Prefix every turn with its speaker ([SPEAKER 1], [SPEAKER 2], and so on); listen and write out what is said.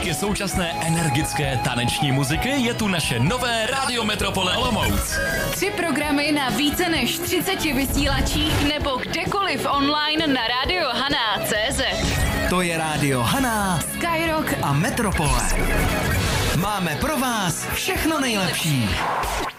[SPEAKER 1] kromě současné energické taneční muziky je tu naše nové Rádio Metropole Olomouc.
[SPEAKER 2] 3 programy na více než 30 vysílačích nebo kdekoliv online na radiohana.cz.
[SPEAKER 3] To je Rádio Hana,
[SPEAKER 2] Skyrock
[SPEAKER 3] a Metropole. Máme pro vás všechno nejlepší.